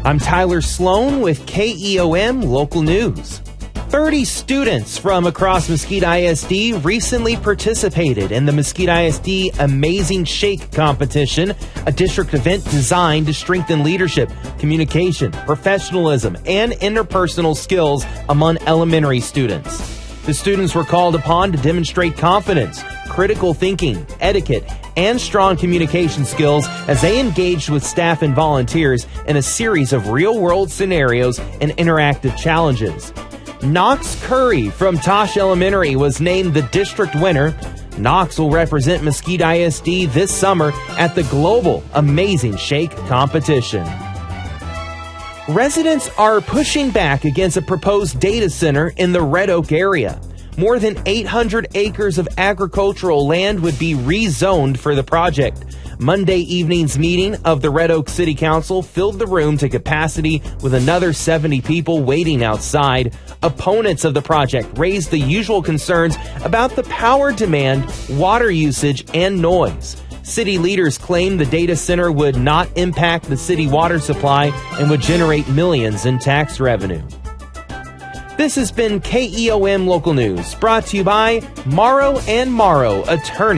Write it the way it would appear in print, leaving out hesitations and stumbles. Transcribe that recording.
I'm Tyler Sloan with KEOM Local News. 30 students from across Mesquite ISD recently participated in the Mesquite ISD Amazing Shake competition, a district event designed to strengthen leadership, communication, professionalism, and interpersonal skills among elementary students. The students were called upon to demonstrate confidence, critical thinking, etiquette, and strong communication skills as they engaged with staff and volunteers in a series of real-world scenarios and interactive challenges. Knox Curry from Tosh Elementary was named the district winner. Knox will represent Mesquite ISD this summer at the Global Amazing Shake competition. Residents are pushing back against a proposed data center in the Red Oak area. More than 800 acres of agricultural land would be rezoned for the project. Monday evening's meeting of the Red Oak City Council filled the room to capacity with another 70 people waiting outside. Opponents of the project raised the usual concerns about the power demand, water usage, and noise. City leaders claim the data center would not impact the city water supply and would generate millions in tax revenue. This has been KEOM Local News, brought to you by Morrow & Morrow Attorney.